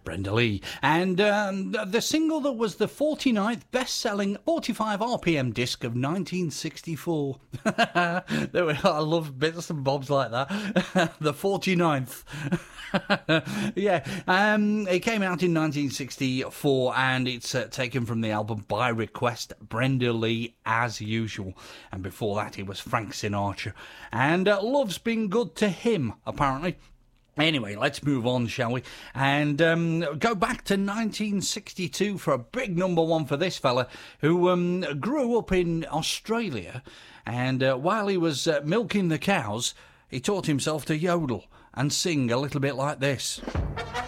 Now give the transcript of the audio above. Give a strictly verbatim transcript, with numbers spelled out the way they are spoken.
Brenda Lee. And um, the single that was the forty-ninth best-selling forty-five R P M disc of nineteen sixty-four. There were, I love bits and bobs like that. The forty-ninth. Yeah, um, it came out in nineteen sixty-four, and it's uh, taken from the album By Request, Brenda Lee, as usual. And before that, it was Frank Sinatra. And uh, Love's Been Good to Him, apparently. Anyway, let's move on, shall we? And um, go back to nineteen sixty-two for a big number one for this fella, who um, grew up in Australia. And uh, while he was uh, milking the cows, he taught himself to yodel and sing a little bit like this.